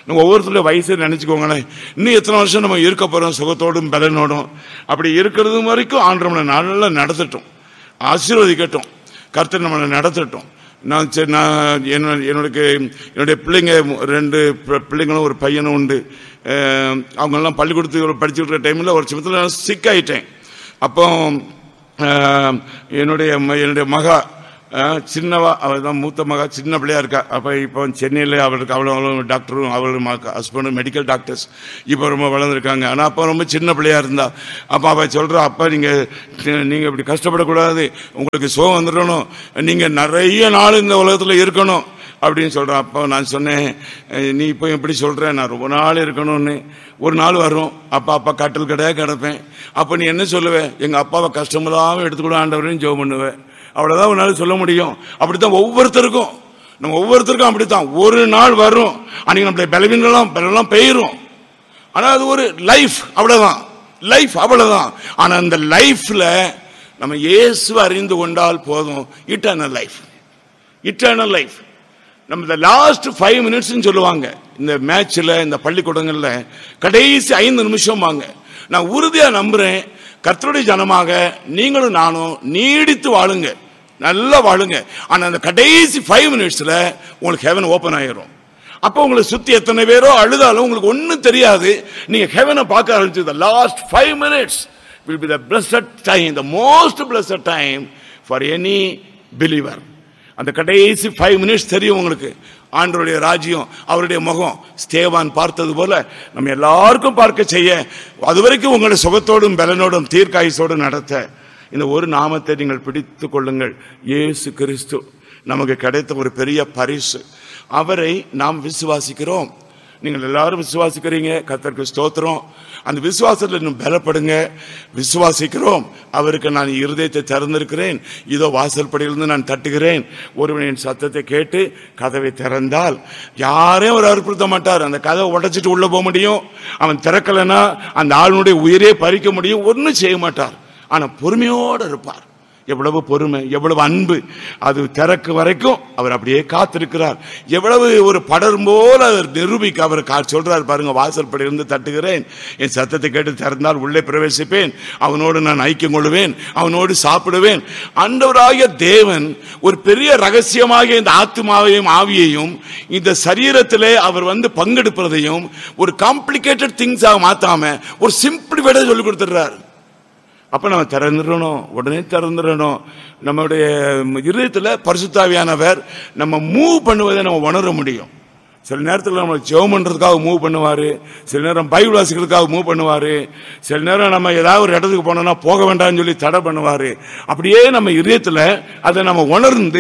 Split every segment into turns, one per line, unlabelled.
நம்ம ஒவ்வொருத்தருடைய வயசு நினைச்சுக்கோங்களேன், இன்னும் எத்தனை வருஷம் நம்ம இருக்க போறோம் சுகத்தோடும் பலனோடும். அப்படி இருக்கிறது வரைக்கும் ஆண்டவர் நம்மளை நல்லா நடத்தட்டும், ஆசீர்வதிக்கட்டும், கர்த்தர் நம்மளை நடத்தட்டும். நான் என்னுடைய பிள்ளைங்க 2 பிள்ளைங்களும் ஒரு பையனும் உண்டு. அவங்கெல்லாம் பள்ளிக்கூடத்துக்கு படிச்சுட்டு இருக்கிற டைமில் ஒரு சமயத்தில் நான் சிக் ஆகிட்டேன். அப்போ என்னுடைய மகா சின்னவா, அவள் தான் மூத்த மகா, சின்ன பிள்ளையா இருக்கா. அப்போ இப்போ சென்னையில் அவளும் டாக்டரும் அவளும் ஹஸ்பண்டும் மெடிக்கல் டாக்டர்ஸ் இப்போ ரொம்ப வளர்ந்துருக்காங்க. ஆனால் அப்போ ரொம்ப சின்ன பிள்ளையா இருந்தா. அப்போ அவள் சொல்கிறா, அப்பா நீங்கள் இப்படி கஷ்டப்படக்கூடாது, உங்களுக்கு சுகம் வந்துடணும், நீங்கள் நிறைய நாள் இந்த உலகத்தில் இருக்கணும் அப்படின்னு சொல்கிறான். அப்போ நான் சொன்னேன், நீ இப்போ எப்படி சொல்கிற, நான் ரொம்ப நாள் இருக்கணும்னு. ஒரு நாள் வரும், அப்பா கட்டில் கடையாக கிடப்பேன். அப்போ நீ என்ன சொல்லுவேன், எங்கள் அப்பாவை கஷ்டமில்லாமல் எடுத்துக்கூட ஆண்டவரையும் ஜெபம் பண்ணுவேன். அவ்வளோதான் ஒரு நாள் சொல்ல முடியும். அப்படித்தான் ஒவ்வொருத்தருக்கும் அப்படித்தான். ஒரு நாள் வரும், அன்னைக்கு நம்மளை பலவீனெல்லாம் பெயரும். ஆனால் அது ஒரு லைஃப், அவ்வளோதான். ஆனால் அந்த லைஃப்ல நம்ம இயேசுவை அறிந்து கொண்டால் போதும். Eternal life. நம்ம இந்த லாஸ்ட் 5 minutes சொல்லுவாங்க இந்த மேட்ச்ல, இந்த பள்ளிக்கூடங்கள்ல கடைசி 5 நிமிஷம் வாங்க. நான் உறுதியா நம்புறேன், கர்த்தருடைய ஜனமாக நீங்களும் நானும் நீடித்து வாழுங்க, நல்லா வாழுங்க. ஆனா அந்த கடைசி 5 minutesல உங்களுக்கு ஹெவன் ஓபன் ஆயிரும். அப்போ உங்களை சுத்தி எத்தனை பேரோ அழுதாலும் உங்களுக்கு ஒன்னும் தெரியாது. நீங்க ஹெவனை பார்க்க ஆரம்பிச்சு, the last 5 minutes will be the blessed time, the most blessed time for any believer. அந்த கடைசி 5 minutes தெரியும் உங்களுக்கு. ஆண்டவருடைய ராஜ்யம், அவருடைய முகம் ஸ்தேவான் பார்த்தது போல நம்ம எல்லாருக்கும் பார்க்க செய்ய, அதுவரைக்கும் உங்களை சுகத்தோடும் பலனோடும் தீர்க்காயுசோடும் நடத்த இந்த ஒரு நாமத்தை நீங்கள் பிடித்துக் கொள்ளுங்கள். இயேசு கிறிஸ்து நமக்கு கிடைத்த ஒரு பெரிய பரிசு. அவரை நாம் விசுவாசிக்கிறோம். நீங்கள் எல்லாரும் விசுவாசிக்கிறீங்க, கர்த்தருக்கு ஸ்தோத்திரம். அந்த விசுவாசத்தில் இன்னும் பலப்படுங்க. விசுவாசிக்கிறோம், அவருக்கு நான் இருதயத்தை திறந்திருக்கிறேன், இதோ வாசல்படியிலிருந்து நான் தட்டுகிறேன், ஒருவனின் சத்தத்தை கேட்டு கதவை திறந்தால் யாரையும் அவர் அற்புறுத்த மாட்டார். அந்த கதவை உடைச்சிட்டு உள்ள போக முடியும், அவன் திறக்கலைன்னா அந்த ஆளுடைய உயிரே பறிக்க முடியும், ஒன்றும் செய்ய மாட்டார். ஆனா பொறுமையோடு இருப்பார். எவ்வளவு பொறுமை, எவ்வளவு அன்பு, அது திறக்கு வரைக்கும் அவர் அப்படியே காத்திருக்கிறார். எவ்வளவு ஒரு படரும் போல அவர் நிரூபிக்க அவர் சொல்றார் பாருங்க, வாசல்படி இருந்து தட்டுகிறேன், என் சத்தத்தை கேட்டு திறந்தால் உள்ளே பிரவேசிப்பேன், அவனோடு நான் ஐக்கியம் கொள்வேன், அவனோடு சாப்பிடுவேன். ஆண்டவராகிய தேவன் ஒரு பெரிய ரகசியமாக இந்த ஆத்மாவையும் ஆவியையும் இந்த சரீரத்திலே அவர் பங்கெடுப்பதையும் ஒரு காம்ப்ளிகேட்டட் திங்ஸாக மாத்தாம ஒரு சிம்பிள் வேட சொல்லி கொடுத்துடுறார். அப்ப நம்ம திறந்துடணும், உடனே திறந்துடணும். நம்முடைய இருதயத்தில் பரிசுத்தாவியானவர் நம்ம மூவ் பண்ணுவதை நம்ம உணர முடியும். சில நேரத்தில் நம்ம ஜெபம் பண்றதுக்காக மூவ் பண்ணுவாரு, சில நேரம் பைபிள் வாசிக்கிறதுக்காக மூவ் பண்ணுவாரு, சில நேரம் நம்ம ஏதாவது ஒரு இடத்துக்கு போனோம்னா போக வேண்டாம்னு சொல்லி தடை பண்ணுவாரு. அப்படியே நம்ம இதயத்தில் அதை நம்ம உணர்ந்து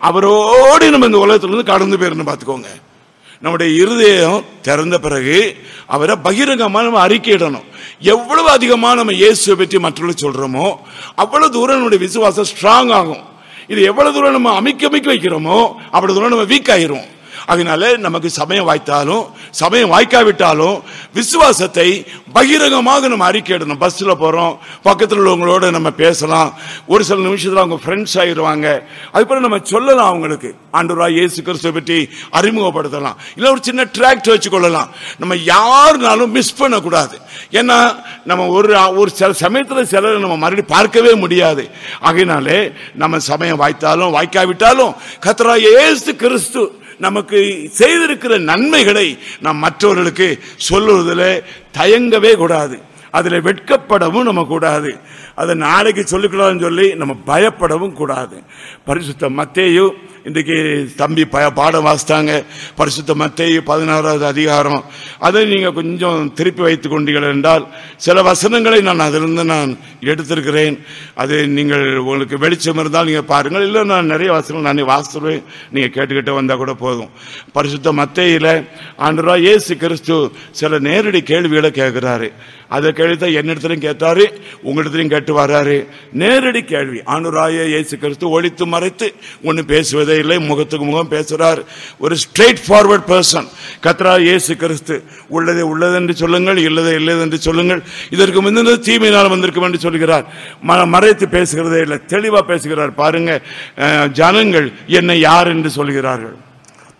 அவரோடு நம்ம இந்த உலகத்திலிருந்து கடந்து போயிருந்து பார்த்துக்கோங்க. நம்முடைய இருதயம் திறந்த பிறகு அவரை பகிரங்கமா நம்ம அறிக்கையிடணும். எவ்வளவு அதிகமா நம்ம இயேசுவை பற்றி மற்றவர்கள் சொல்றோமோ அவ்வளவு தூரம் நம்முடைய விசுவாசம் ஸ்ட்ராங் ஆகும். இது எவ்வளவு தூரம் நம்ம அமைக்க வைக்கிறோமோ அவ்வளவு தூரம் நம்ம வீக் ஆயிரும். அதனால நமக்கு சமயம் வாய்த்தாலும் சமயம் வாய்க்காவிட்டாலும் விசுவாசத்தை பகிரங்கமாக நம்ம அறிக்கையிடணும். பஸ்ல போறோம், பக்கத்தில் உள்ளவங்களோட நம்ம பேசலாம், ஒரு சில நிமிஷத்துல அவங்க ஃப்ரெண்ட்ஸ் ஆயிடுவாங்க. அதுபோல நம்ம சொல்லலாம், அவங்களுக்கு ஆண்டவராகிய இயேசு கிறிஸ்துவை பற்றி அறிமுகப்படுத்தலாம். இல்ல ஒரு சின்ன டிராக்ட் வச்சுக்கொள்ளலாம். நம்ம யாருனாலும் மிஸ் பண்ணக்கூடாது. ஏன்னா நம்ம ஒரு சில சமயத்தில் சிலர் நம்ம மறுபடியும் பார்க்கவே முடியாது. ஆகையினாலே நம்ம சமயம் வாய்த்தாலும் வாய்க்காவிட்டாலும் கர்த்தராகிய இயேசு கிறிஸ்து நமக்கு செய்திருக்கிற நன்மைகளை நாம் மற்றவர்களுக்கு சொல்லுவதில் தயங்கவே கூடாது, அதில் வெட்கப்படவும் நம்ம கூடாது, அதை நாளைக்கு சொல்லிக்கலாம்னு சொல்லி நம்ம பயப்படவும் கூடாது. பரிசுத்த மத்தேயு இன்றைக்கு தம்பி பாடம் வாசித்தாங்க. பரிசுத்த மத்தேயு 16வது அதிகாரம். அதை நீங்கள் கொஞ்சம் திருப்பி வைத்துக் கொண்டீர்கள் என்றால் சில வசனங்களை நான் அதிலிருந்து நான் எடுத்திருக்கிறேன். அது நீங்கள் உங்களுக்கு வெளிச்சம் இருந்தால் நீங்கள் பாருங்கள், இல்லை நான் நிறைய வசனங்கள் நான் வாசித்துவேன், நீங்கள் கேட்டுக்கிட்டே வந்தால் கூட போதும். பரிசுத்த மத்தேயில ஆண்டவராகிய இயேசு கிறிஸ்து சில நேரடி கேள்விகளை கேட்கிறாரு. அதை கேள்வித்தான் என்னிடத்திலையும் கேட்டாரு, உங்களிடத்திலையும் கேட்டு வர்றாரு. நேரடி கேள்வி. ஆண்டவராகிய இயேசு கிறிஸ்து ஒளித்து மறைத்து ஒன்று பேசுவதே இல்லை, முகத்துக்கு முகம் பேசுறார். ஒரு ஸ்ட்ரெயிட் ஃபார்வர்ட் பர்சன் கர்த்தராகிய இயேசு கிறிஸ்து. உள்ளதை உள்ளது என்று சொல்லுங்கள், இல்லதை இல்லது என்று சொல்லுங்கள், இதற்கு முந்தினது தீமையினால் வந்திருக்கும் என்று சொல்கிறார். மறைத்து பேசுகிறதே இல்லை, தெளிவா பேசுகிறார். பாருங்க, ஜனங்கள் என்னை யார் என்று சொல்கிறார்கள்.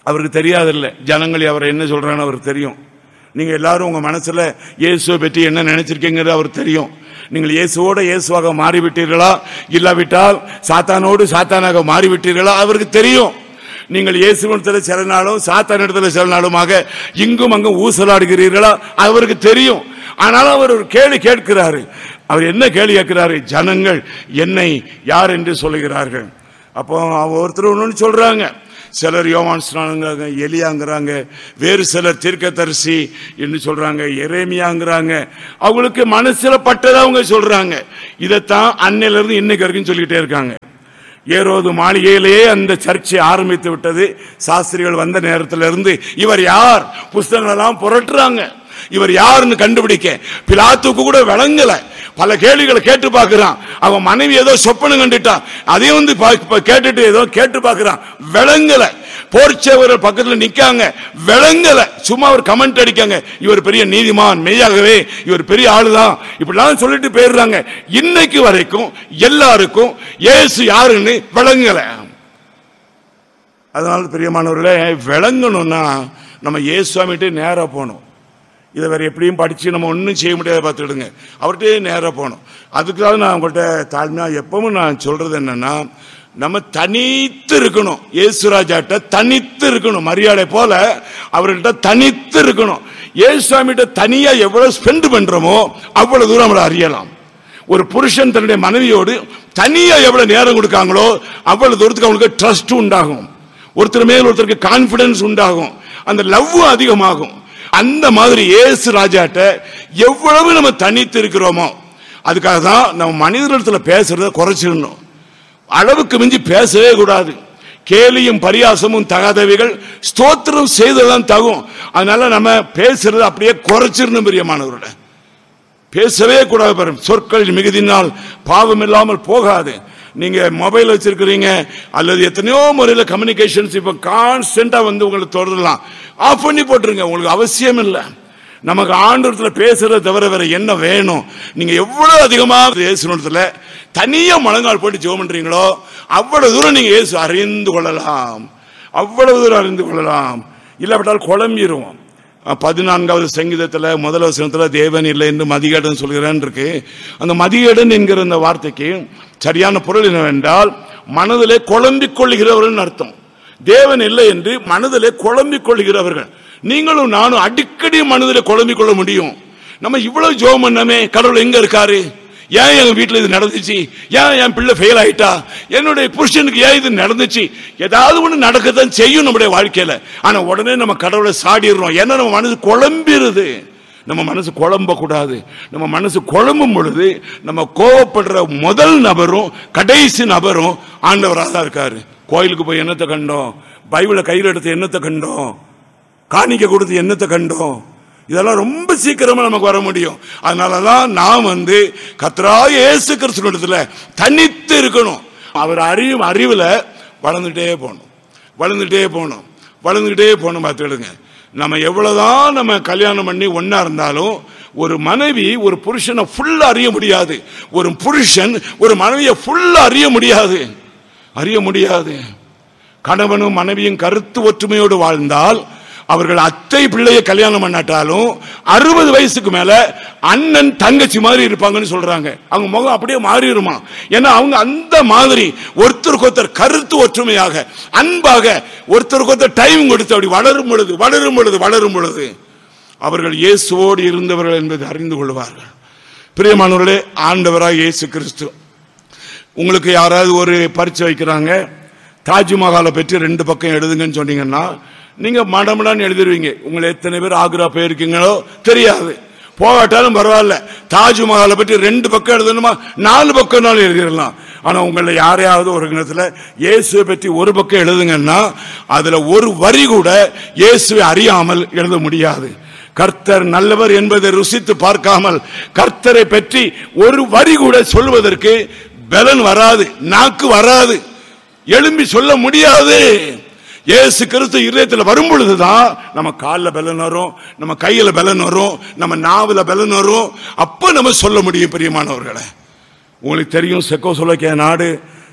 அவருக்கு தெரியாதில்லை. ஜனங்கள் அவரை என்ன சொல்றான்னு அவருக்கு தெரியும். நீங்க எல்லாரும் உங்க மனசுல இயேசுவை பற்றி என்ன நினைச்சிருக்கீங்கிறது அவருக்கு தெரியும். நீங்கள் இயேசுவோட இயேசுவாக மாறிவிட்டீர்களா, இல்லாவிட்டால் சாத்தானோடு சாத்தானாக மாறிவிட்டீர்களா அவருக்கு தெரியும். நீங்கள் இயேசுவிடத்தில் சில நாளும் சாத்தானிடத்தில் சில நாளுமாக இங்கும் அங்கும் ஊசலாடுகிறீர்களா அவருக்கு தெரியும். ஆனாலும் அவர் ஒரு கேள்வி கேட்கிறாரு. அவர் என்ன கேள்வி கேட்கிறாரு? ஜனங்கள் என்னை யார் என்று சொல்லுகிறார்கள். அப்போ ஒருத்தர் ஒன்று சொல்றாங்க. சிலர் யோவான் ஸ்நானங்கிறாங்க, எலியாங்கிறாங்க, வேறு சிலர் தீர்க்கதரிசி என்று சொல்றாங்க, எரேமியாங்கிறாங்க. அவங்களுக்கு மனசுல பட்டதை அவங்க சொல்றாங்க. இதைத்தான் அன்னையில இருந்து இன்னைக்கு வரைக்கும் சொல்லிக்கிட்டே இருக்காங்க. ஏரோது மாளிகையிலேயே அந்த சர்ச்சை ஆரம்பித்து விட்டது. சாஸ்திரிகள் வந்த நேரத்திலிருந்து இவர் யார் புஸ்தகங்கள் எல்லாம் புரட்டுறாங்க. இவர் யாருன்னு கண்டுபிடிக்க பிலாத்துக்கு கூட விளங்கல. பல கேள்விகளை கேட்டு பார்க்கிறான். அவன் மனைவி ஏதோ சொப்பனம் கண்டுட்டான், அதையும் வந்து கேட்டுட்டு ஏதோ கேட்டு பார்க்கிறான், விளங்கல. போர்ச்சேவர்கள் பக்கத்தில் நிக்காங்க, விளங்கல. சும்மா ஒரு கமெண்ட் அடிக்காங்க, இவர் பெரிய நீதிமான், மெய்யாகவே இவர் பெரிய ஆளுதான், இப்படிலாம் சொல்லிட்டு போயிடுறாங்க. இன்னைக்கு வரைக்கும் எல்லாருக்கும் இயேசு யாருன்னு விளங்கல. அதனால பிரியமானவர்களே, விளங்கணும்னா நம்ம இயேசுவாமிட்டே நேரா போகணும். இதை வேற எப்படியும் படிச்சு நம்ம ஒன்றும் செய்ய முடியாத பார்த்துடுங்க, அவர்கிட்டே நேராக போகணும். அதுக்காக நான் உங்கள்கிட்ட தாழ்மையாக எப்பவும் நான் சொல்றது என்னன்னா, நம்ம தனித்து இருக்கணும். இயேசுராஜாட்ட தனித்து இருக்கணும். மரியாதை போல அவர்கிட்ட தனித்து இருக்கணும். இயேசுவாமிகிட்ட தனியா எவ்வளவு ஸ்பெண்ட் பண்றோமோ அவ்வளவு தூரம் நம்மளை அறியலாம். ஒரு புருஷன் தன்னுடைய மனைவியோடு தனியா எவ்வளவு நேரம் கொடுக்காங்களோ அவ்வளவு தூரத்துக்கு அவங்களுக்கு ட்ரஸ்ட் உண்டாகும், ஒருத்தர் மேல் ஒருத்தருக்கு கான்பிடன்ஸ் உண்டாகும், அந்த லவ் அதிகமாகும். அந்த மாதிரி இயேசு ராஜாட்ட எவ்வளவு நம்ம தனித்து இருக்கிறோமோ, அதுக்காக தான் நம்ம மனிதர்களிடத்துல பேசுறத குறைச்சிடணும். அளவுக்கு மிஞ்சி பேசவே கூடாது. கேலியும் பரியாசமும் தகாதவைகள், ஸ்தோத்திரம் செய்ததான் தகும். அதனால நம்ம பேசுறது அப்படியே குறைச்சிடணும். பிரியமானவரோட பேசவே கூடாது. சொற்கள் மிகுதினால் பாவம் இல்லாமல் போகாது. நீங்க மொபைல் வச்சிருக்கிறீங்க அல்லது எத்தனையோ முறையில் கம்யூனிகேஷன்ஸ் இப்ப கான்ஸ்டன்டா வந்து உங்களுக்கு தொடரலாம், ஆஃப் பண்ணி போட்டுருங்க. உங்களுக்கு அவசியம் இல்லை. நமக்கு ஆண்டவரத்துல பேசுறத தவிர வேற என்ன வேணும்? நீங்க எவ்வளவு அதிகமாக இயேசுவிடத்துல தனியா முழங்கால் போட்டு ஜெபம் பண்றீங்களோ அவ்வளவு தூரம் நீங்க இயேசு அறிந்து கொள்ளலாம், அவ்வளவு தூரம் அறிந்து கொள்ளலாம். இல்லாவிட்டால் குழம்பிடுவோம். 14வது சங்கீதத்துல முதல் வசனத்துல தேவன் இல்லை என்று மதிகேடன் சொல்கிறேன் இருக்கு. அந்த மதிகேடன் என்கிற அந்த வார்த்தைக்கு சரியான பொருள் என்னவென்றால் மனதிலே குழம்பிக் கொள்ளுகிறவர்கள் அர்த்தம். தேவன் இல்லை என்று மனதிலே குழம்பிக் கொள்ளுகிறவர்கள். நீங்களும் நானும் அடிக்கடி மனதிலே குழம்பிக் கொள்ள முடியும். நம்ம இவ்வளவு ஜெபம் பண்ணமே, கடவுள் எங்க இருக்காரு, ஏன் எங்க வீட்டில் இது நடந்துச்சு, ஏன் என் பிள்ளை ஃபெயில் ஆயிட்டா, என்னுடைய புருஷனுக்கு ஏன் இது நடந்துச்சு, ஏதாவது ஒண்ணு நடக்கத்தான் செய்யும் நம்முடைய வாழ்க்கையில. ஆனா உடனே நம்ம கடவுளை சாடிடுறோம். ஏன்னா நம்ம மனசு குழம்பிடுது. நம்ம மனசு குழம்ப கூடாது. நம்ம மனசு குழம்பும் பொழுது நம்ம கோவப்படுற முதல் நபரும் கடைசி நபரும் ஆண்டவராக தான் இருக்காரு. கோயிலுக்கு போய் என்னத்தை கண்டோம், பைபிளை கையில் எடுத்து என்னத்தை கண்டோம், காணிக்க கொடுத்து என்னத்தை கண்டோம், இதெல்லாம் ரொம்ப சீக்கிரமா நமக்கு வர முடியும். அதனாலதான் நாம் வந்து கர்த்தராகிய இயேசு கிறிஸ்துவிடத்துல தனித்து இருக்கணும். அவர் அறியும் அறிவுல வளர்ந்துட்டே போகணும், வளர்ந்துட்டே போகணும், வளர்ந்துட்டே போகணும். பார்த்துடுங்க, நம்ம எவ்வளவுதான் நம்ம கல்யாணம் பண்ணி ஒன்னா இருந்தாலும் ஒரு மனைவி ஒரு புருஷனை ஃபுல்லா அறிய முடியாது, ஒரு புருஷன் ஒரு மனைவியை ஃபுல்லா அறிய முடியாது, அறிய முடியாது. கணவனும் மனைவியும் கருத்து ஒற்றுமையோடு வாழ்ந்தால் அவர்கள் அத்தை பிள்ளையை கல்யாணம் பண்ணாட்டாலும் 60 வயசுக்கு மேல அண்ணன் தங்கச்சி மாதிரி இருப்பாங்கன்னு சொல்றாங்க. அவங்க முகம் அப்படியே மாறிடுமா. ஏன்னா அவங்க அந்த மாதிரி ஒருத்தருக்கு ஒருத்தர் கருத்து ஒற்றுமையாக அன்பாக ஒருத்தருக்கு ஒருத்தர் டைம் கொடுத்து அப்படி வளரும் பொழுது வளரும் பொழுது வளரும் பொழுது அவர்கள் இயேசுவோடு இருந்தவர்கள் என்பதை அறிந்து கொள்வார்கள். பிரியமானவர்களே, ஆண்டவராக இயேசு கிறிஸ்து உங்களுக்கு யாராவது ஒரு பரீட்சை வைக்கிறாங்க, தாஜ்மஹாலை பற்றி 2 பக்கம் எழுதுங்கன்னு சொன்னீங்கன்னா நீங்க மடமடான்னு எழுதிருவீங்க. உங்களை எத்தனை பேர் ஆக்ரா போயிருக்கீங்களோ தெரியாது, போகாட்டாலும் பரவாயில்ல. தாஜ்மஹாலை பற்றி 2 பக்கம் எழுதணுமா, 4 பக்கம்னாலும் எழுதிடலாம். ஆனா உங்களை யாரையாவது ஒரு இடத்துல இயேசுவை பற்றி 1 பக்கம் எழுதுங்கன்னா அதுல ஒரு வரி கூட இயேசுவை அறியாமல் எழுத முடியாது. கர்த்தர் நல்லவர் என்பதை ருசித்து பார்க்காமல் கர்த்தரை பற்றி ஒரு வரி கூட சொல்வதற்கு பலன் வராது, நாக்கு வராது, எழும்பி சொல்ல முடியாது. இயேசு கிறிஸ்து இதயத்தில் வரும் பொழுதுதான் நம்ம காலில் பலன் வரும், நம்ம கையில பலன் வரும், நம்ம நாவில பலன் வரும். அப்ப நம்ம சொல்ல முடியும். பிரியமானவர்களே, உங்களுக்கு தெரியும் செக்கோஸ்லோவாக்கியா நாடு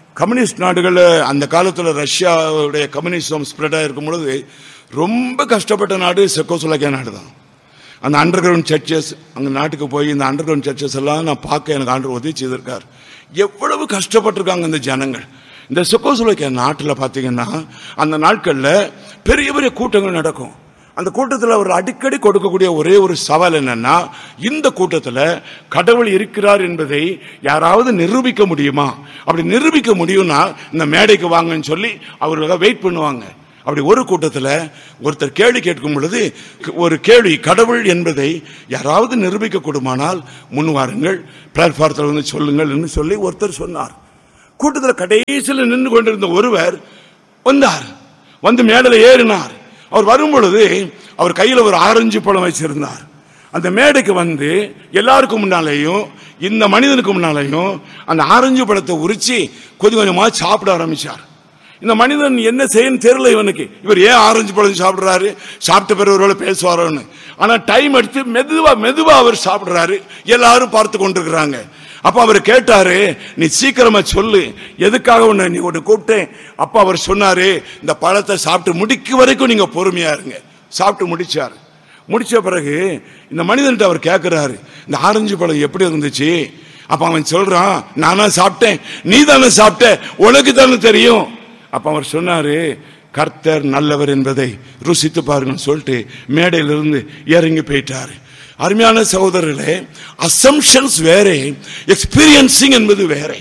கம்யூனிஸ்ட் நாடுகளில் அந்த காலத்தில் ரஷ்யாவுடைய கம்யூனிசம் ஸ்ப்ரெட் ஆகிருக்கும் பொழுது ரொம்ப கஷ்டப்பட்ட நாடு செக்கோஸ்லோவாக்கியா நாடு தான். அந்த அண்டர் கிரவுண்ட் சர்ச்சஸ், அங்கே நாட்டுக்கு போய் இந்த அண்டர் கிரவுண்ட் சர்ச்சஸ் எல்லாம் நான் பார்க்க எனக்கு ஆண்டவர் உதவி செய்திருக்கார். எவ்வளவு கஷ்டப்பட்டிருக்காங்க இந்த ஜனங்கள். இந்த செக்கோஸ்லோவாக்கியா நாட்டில் பார்த்தீங்கன்னா அந்த நாட்களில் பெரிய பெரிய கூட்டங்கள் நடக்கும். அந்த கூட்டத்தில் அவர் அடிக்கடி கொடுக்கக்கூடிய ஒரே ஒரு சவால் என்னன்னா, இந்த கூட்டத்தில் கடவுள் இருக்கிறார் என்பதை யாராவது நிரூபிக்க முடியுமா? அப்படி நிரூபிக்க முடியும்னா இந்த மேடைக்கு வாங்கன்னு சொல்லி அவர்களுக்காக வெயிட் பண்ணுவாங்க. அப்படி ஒரு கூட்டத்தில் ஒருத்தர் கேள்வி கேட்கும் பொழுது ஒரு கேள்வி, கடவுள் என்பதை யாராவது நிரூபிக்க கூடுமானால் முன் வாருங்கள், பிளாட்பாரத்தில் வந்து சொல்லுங்கள் என்று சொல்லி ஒருத்தர் சொன்னார். கூட்டத்தில் கடைசியில் நின்று கொண்டிருந்த ஒருவர் வந்தார், வந்து மேடையில் ஏறினார். அவர் வரும் பொழுது அவர் கையில் ஒரு ஆரஞ்சு பழம் வச்சிருந்தார். அந்த மேடைக்கு வந்து எல்லாருக்கும் முன்னாலேயும் இந்த மனிதனுக்கு முன்னாலேயும் அந்த ஆரஞ்சு பழத்தை உரிச்சு கொஞ்சம் கொஞ்சமா சாப்பிட ஆரம்பிச்சார். இந்த மனிதன் என்ன செய்யன்னு தெரியல இவனுக்கு. இவர் ஏன் ஆரஞ்சு பழம் சாப்பிடுறாரு, சாப்பிட்ட பிறகு ஒருவேளை பேசுவாரோன்னு. ஆனா டைம் எடுத்து மெதுவா அவர் சாப்பிடுறாரு. எல்லாரும் பார்த்து கொண்டிருக்கிறாங்க. அப்ப அவர் கேட்டாரு, நீ சீக்கிரமா சொல்லு, எதுக்காக நீ ஒன்று கூப்பிட்டேன்? அப்ப அவர் சொன்னாரு, இந்த பழத்தை சாப்பிட்டு முடிக்க வரைக்கும் நீங்க பொறுமையா இருங்க. சாப்பிட்டு முடிச்சாரு. முடிச்ச பிறகு இந்த மனிதன்ட்டு அவர் கேட்கிறாரு, இந்த ஆரஞ்சு பழம் எப்படி இருந்துச்சு? அப்ப அவன் சொல்றான், நானா சாப்பிட்டேன், நீ தானே சாப்பிட்ட, உனக்கு தானே தெரியும். அப்ப அவர் சொன்னாரு, கர்த்தர் நல்லவர் என்பதை ருசித்து பாருங்கன்னு சொல்லிட்டு மேடையிலிருந்து இறங்கி போயிட்டாரு. அருமையான சகோதரர்களே, அசம்ஷன்ஸ் வேறே, எக்ஸ்பீரியன்சிங் என்பது வேறே,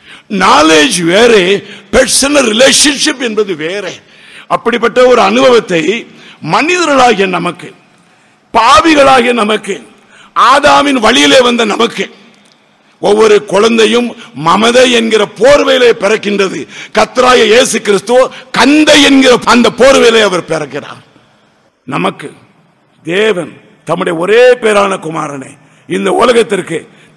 நாலேஜ் வேறே, பர்சனல் ரிலேஷன்ஷிப் என்பது வேறே. அப்படிப்பட்ட ஒரு அனுபவத்தை மனிதர்களாகிய நமக்கு, பாவிகளாகிய நமக்கு, ஆதாமின் வழியிலே வந்த நமக்கு, ஒவ்வொரு குழந்தையும் மமதை என்கிற போர்வையிலே பிறக்கின்றது. கர்த்தராகிய இயேசு கிறிஸ்து கந்தை என்கிற அந்த போர்வையிலே அவர் பிறக்கிறார். நமக்கு தேவன் தம்முடைய ஒரே பேரான குமாரனை இந்த உலகத்திற்கு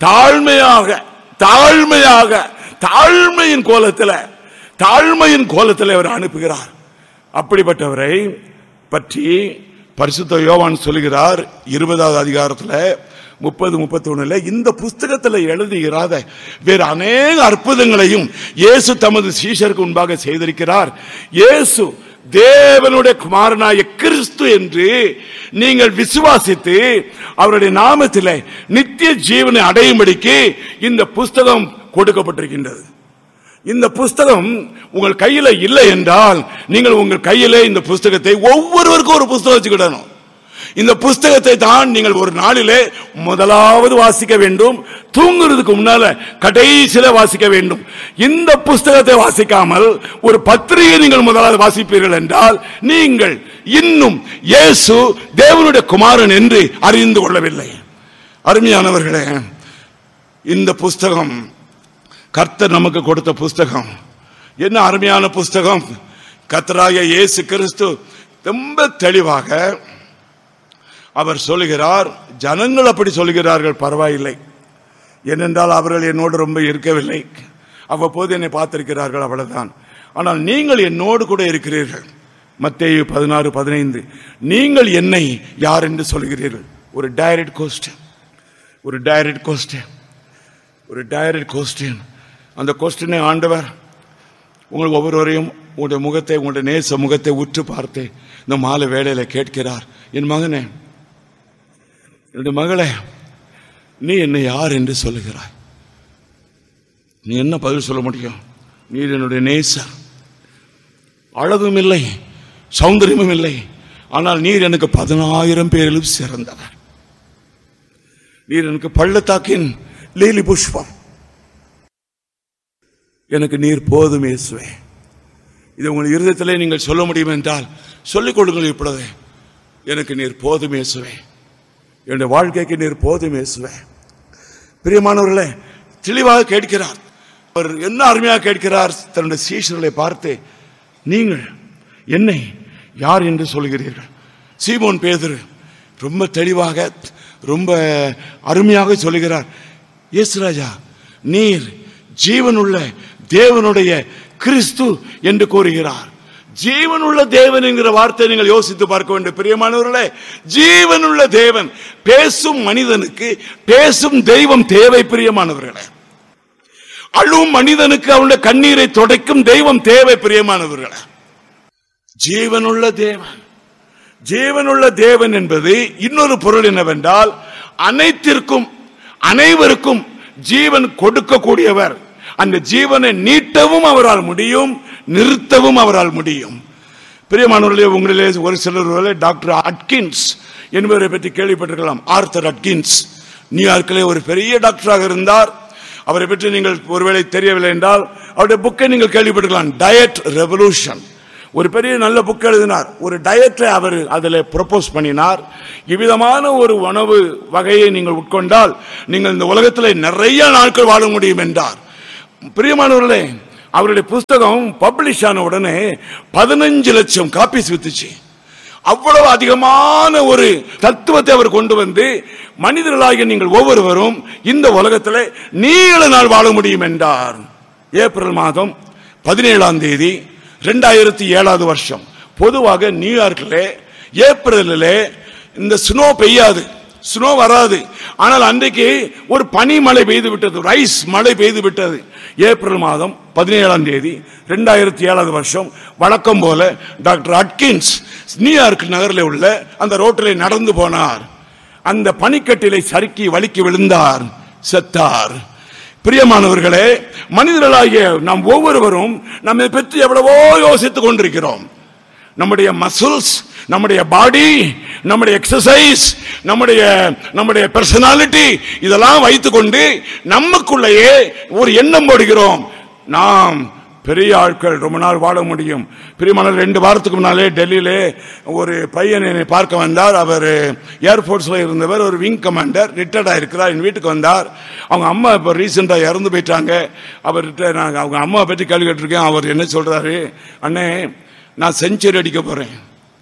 தாழ்மையின் கோலத்தில் அவர் அனுப்புகிறார். அப்படிப்பட்டவரை பற்றி பரிசுத்த யோவான் சொல்கிறார் 20வது அதிகாரத்தில் 30-31 இந்த புஸ்தகத்தில் எழுதுகிறாத வேறு அநேக அற்புதங்களையும் இயேசு தமது சீஷருக்கு முன்பாக செய்திருக்கிறார். இயேசு தேவனுடைய குமாரனாய கிறிஸ்து என்று நீங்கள் விசுவாசித்து அவருடைய நாமத்தில் நித்திய ஜீவனை அடையும்படிக்கு இந்த புஸ்தகம் கொடுக்கப்பட்டிருக்கின்றது. இந்த புஸ்தகம் உங்கள் கையில இல்லை என்றால் நீங்கள் உங்கள் கையிலே இந்த புஸ்தகத்தை, ஒவ்வொருவருக்கும் ஒரு புஸ்தகம் வச்சுக்கிடணும். இந்த புஸ்தகத்தை தான் நீங்கள் ஒரு நாளிலே முதலாவது வாசிக்க வேண்டும், தூங்குறதுக்கு முன்னால கடைசியில வாசிக்க வேண்டும். இந்த புஸ்தகத்தை வாசிக்காமல் ஒரு பத்திரிகை நீங்கள் முதலாவது வாசிப்பீர்கள் என்றால் நீங்கள் இன்னும் இயேசு தேவனுடைய குமாரன் என்று அறிந்து கொள்ளவில்லை. அருமையானவர்களே, இந்த புஸ்தகம் கர்த்தர் நமக்கு கொடுத்த புஸ்தகம். என்ன அருமையான புஸ்தகம்! கர்த்தராகிய இயேசு கிறிஸ்து ரொம்ப தெளிவாக அவர் சொல்லுகிறார். ஜனங்கள் அப்படி சொல்லுகிறார்கள், பரவாயில்லை, ஏனென்றால் அவர்கள் என்னோடு ரொம்ப இருக்கவில்லை, அவ்வப்போது என்னை பார்த்திருக்கிறார்கள், அவ்வளவுதான். ஆனால் நீங்கள் என்னோடு கூட இருக்கிறீர்கள். மத்தேயு 16:15 நீங்கள் என்னை யார் என்று சொல்கிறீர்கள்? ஒரு டைரக்ட் கொஸ்டின். அந்த கொஸ்டினை ஆண்டவர் உங்களுக்கு ஒவ்வொருவரையும் உங்களுடைய முகத்தை, உங்களுடைய நேச முகத்தை உற்று பார்த்து இந்த மாலை வேளையில கேட்கிறார். என் மகனே, என்னுடைய மகளே, நீ என்னை யார் என்று சொல்லுகிறாய்? நீ என்ன பதில் சொல்ல முடியும்? நீர் என்னுடைய நேசர். அழகும் இல்லை, சௌந்தரியமும் இல்லை, ஆனால் நீர் எனக்கு 10,000 பேரிலும் சிறந்தவர். நீர் எனக்கு பள்ளத்தாக்கின் லீலி புஷ்பம். எனக்கு நீர் போதும் இயேசுவே. இது உங்கள் இருதயத்திலே நீங்கள் சொல்ல முடியும் என்றால் சொல்லிக் கொடுங்கள். இப்பொழுது எனக்கு நீர் போதும் இயேசுவே, என்னுடைய வாழ்க்கைக்கு நீர் போதும் இயேசுவே. பிரியமானவர்களே, தெளிவாக கேட்கிறார். அவர் என்ன அருமையாக கேட்கிறார் தன்னுடைய சீஷர்களை பார்த்து, நீங்கள் என்னை யார் என்று சொல்கிறீர்கள்? சீமோன் பேதுரு ரொம்ப தெளிவாக, ரொம்ப அருமையாக சொல்லுகிறார், இயேசு ராஜா, நீர் ஜீவனுள்ள தேவனுடைய கிறிஸ்து என்று கூறுகிறார். ஜீவனுள்ள தேவன் என்கிற வார்த்தை நீங்கள் யோசித்து பார்க்க வேண்டும். பிரியமானவர்களே, ஜீவனுள்ள தேவன், பேசும் மனிதனுக்கு பேசும் தெய்வம் தேவை. பிரியமானவர்களே, அழும் மனிதனுக்கு அவனுடைய கண்ணீரை துடைக்கும் தெய்வம் தேவை பிரியமானவர்களே. ஜீவனுள்ள தேவன். ஜீவனுள்ள தேவன் என்பது இன்னொரு பொருள் என்னவென்றால், அனைத்திற்கும் அனைவருக்கும் ஜீவன் கொடுக்கக்கூடியவர். அந்த ஜீவனை நீட்டவும் அவரால் முடியும், நிறுத்தவும் அவரால் முடியும். பிரியமானவர்களே, உங்களிலே ஒரு சிலர் டாக்டர் அட்கின்ஸ் என்பவரை பற்றி கேள்விப்பட்டிருக்கலாம். ஆர்தர் அட்கின்ஸ் நியூயார்க்கிலே ஒரு பெரிய டாக்டராக இருந்தார். அவரை பற்றி நீங்கள் ஒருவேளை தெரியவில்லை என்றால் அவருடைய புக்கை நீங்கள் கேள்விப்பட்டிருக்கலாம். டயட் ரெவல்யூஷன், ஒரு பெரிய நல்ல புக் எழுதினார். ஒரு டயட்டை அவர் அதில் ப்ரொபோஸ் பண்ணினார். இவ்விதமான ஒரு உணவு வகையை நீங்கள் உட்கொண்டால் நீங்கள் இந்த உலகத்தில் நிறைய நாட்கள் வாழ முடியும் என்றார். பிரியமானவர்களே, அவருடைய புஸ்தகம் பப்ளிஷ் ஆன உடனே 15 லட்சம் காப்பீஸ் வித்துச்சு. அவ்வளவு அதிகமான ஒரு தத்துவத்தை அவர் கொண்டு வந்து, மனிதர்களாகிய நீங்கள் ஒவ்வொருவரும் இந்த உலகத்தில் நீள நாள் வாழ முடியும் என்றார். ஏப்ரல் மாதம் 17ஆம் தேதி 2007 வருஷம். பொதுவாக நியூயார்க்கில் ஏப்ரலில் இந்த ஸ்னோ பெய்யாது, ஸ்னோ வராது. ஆனால் அன்றைக்கு ஒரு பனி மழை பெய்து விட்டது, ரைஸ் மழை பெய்து விட்டது. ஏப்ரல் மாதம் 17ஆம் தேதி 2007 வருஷம். வழக்கம் போல டாக்டர் அட்கின்ஸ் நியூயார்க் நகரில் உள்ள அந்த ரோட்டில் நடந்து போனார். அந்த பனிக்கட்டிலை சறுக்கி வலிக்கு விழுந்தார், செத்தார். பிரியமானவர்களே, மனிதர்களாகிய நாம் ஒவ்வொருவரும் நம்மை பற்றி எவ்வளவோ யோசித்துக் கொண்டிருக்கிறோம். நம்முடைய மசில்ஸ், நம்முடைய பாடி, நம்முடைய எக்ஸசைஸ், நம்முடைய பர்சனாலிட்டி, இதெல்லாம் வைத்துக்கொண்டு நமக்குள்ளேயே ஒரு எண்ணம் போடுகிறோம், நாம் பெரிய ஆட்கள், ரொம்ப நாள் வாழ முடியும். பிரியமான 2 வாரத்துக்கு முன்னாலே டெல்லியிலே ஒரு பையன் என்னை பார்க்க வந்தார். அவர் ஏர்போர்ட்ஸ்ல இருந்தவர், ஒரு விங் கமாண்டர், ரிட்டையர்ட் ஆயிருக்கிறார். என் வீட்டுக்கு வந்தார். அவங்க அம்மா இப்போ ரீசெண்டா இறந்து போயிட்டாங்க. அவர்கிட்ட நான் அவங்க அம்மா பற்றி கேள்வி கேட்டிருக்கேன். அவர் என்ன சொல்றாரு, அண்ணே நான் செஞ்சுரி அடிக்க போறேன்,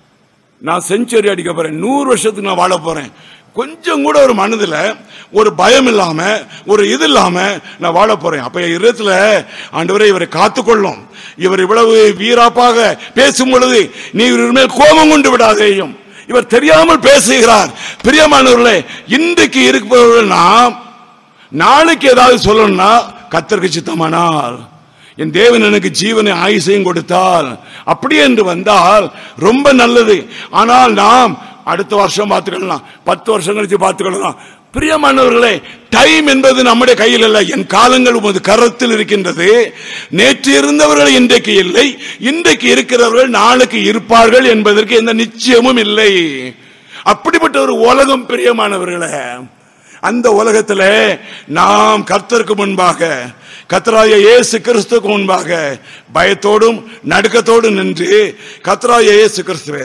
100 வருஷத்துக்கு நான் வாழ போறேன். கொஞ்சம் கூட ஒரு மனதில் ஒரு பயம் இல்லாம, ஒரு இது இல்லாம நான் வாழ போறேன். அப்ப இருத்துல ஆண்டவரே இவரை காத்துக்கொள்ளும், இவர் இவ்வளவு வீராப்பாக பேசும் பொழுது நீ இவர் மேல் கோபம் கொண்டு விடாதேயும், இவர் தெரியாமல் பேசுகிறார். பிரியமானவர்களே, இன்றைக்கு இருப்பவர்கள் நாம் நாளைக்கு ஏதாவது சொல்லணும்னா கர்த்தருக்கு சித்தமானால், என் தேவன் எனக்கு ஜீவனை ஆயுசையும் கொடுத்தால், அப்படி என்று வந்தால் ரொம்ப நல்லது. ஆனால் நாம் அடுத்த வருஷம் பார்த்துக்கலாம், 10 வருஷம் கழிச்சு பார்த்துக்கலாம். பிரியமானவர்களே, டைம் என்பது நம்முடைய கையில் அல்ல. என் காலங்கள் உமது கரத்தில் இருக்கின்றது. நேற்று இருந்தவர்கள் இன்றைக்கு இல்லை, இன்றைக்கு இருக்கிறவர்கள் நாளைக்கு இருப்பார்கள் என்பதற்கு எந்த நிச்சயமும் இல்லை. அப்படிப்பட்ட ஒரு உலகம் பிரியமானவர்களே. அந்த உலகத்தில் நாம் கர்த்தருக்கு முன்பாக, கர்த்தராகிய இயேசு கிறிஸ்துவுக்கு முன்பாக பயத்தோடும் நடுக்கத்தோடும் நின்று, கர்த்தராகிய இயேசு கிறிஸ்துவே,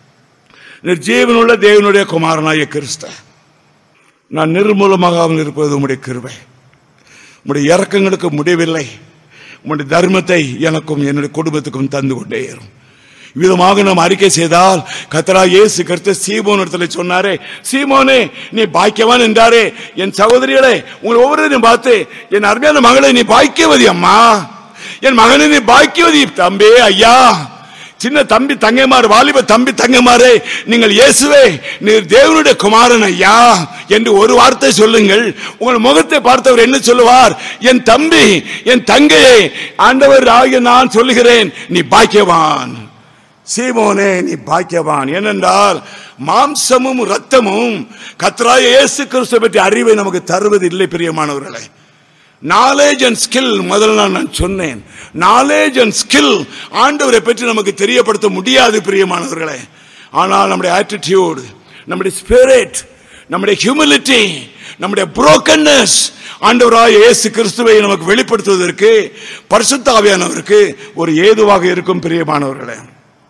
ஜீவனுள்ள தேவனுடைய குமாரனாகிய கிறிஸ்து, நான் நிர்மூலமாகாமல் இருப்பது உம்முடைய கிருபை, உம்முடைய இரக்கங்களுக்கு முடிவில்லை, உம்முடைய தர்மத்தை எனக்கும் என்னுடைய குடும்பத்துக்கும் தந்து கொண்டே இருக்கும். விதமாக நாம் அறிக்கை செய்தால், கர்த்தராகிய இயேசு கிறிஸ்து சீமோன் இடத்துல சொன்னாரே, சீமோனே நீ பாக்கியவான் என்றாரே. என் சகோதரிகளே, உங்களை ஒவ்வொருவரையும் பார்த்து, என் அருமையான மகளை நீ பாக்கியவதி அம்மா, என் மகனை நீ பாக்கியவதி தம்பி, ஐயா, சின்ன தம்பி தங்கைமார், வாலிப தம்பி தங்கைமாரே, நீங்கள் இயேசுவே நீர் தேவனுடைய குமாரன் ஐயா என்று ஒரு வார்த்தை சொல்லுங்கள். உங்கள் முகத்தை பார்த்தவர் என்ன சொல்லுவார்? என் தம்பி, என் தங்கையை ஆண்டவர் ஆகிய நான் சொல்லுகிறேன், நீ பாக்கியவான். சீமோனே நீ பாக்கியவான். ஏனென்றால் மாம்சமும் ரத்தமும் கர்த்தராகிய இயேசு கிறிஸ்துவை பற்றி அறிவை நமக்கு தருவது இல்லை பிரியமானவர்களே. நாலேஜ் அண்ட் ஸ்கில், முதல்ல நான் சொன்னேன், நாலேஜ் அண்ட் ஸ்கில் ஆண்டவரை பற்றி நமக்கு தெரியப்படுத்த முடியாது பிரியமானவர்களே. ஆனால் நம்முடைய ஆட்டிடியூட், நம்முடைய ஸ்பிரிட், நம்முடைய ஹியூமிலிட்டி, நம்முடைய புரோக்கன்னஸ் ஆண்டவராகிய இயேசு கிறிஸ்துவை நமக்கு வெளிப்படுத்துவதற்கு பரிசுத்த ஆவியானவருக்கு ஒரு ஏதுவாக இருக்கும் பிரியமானவர்களே.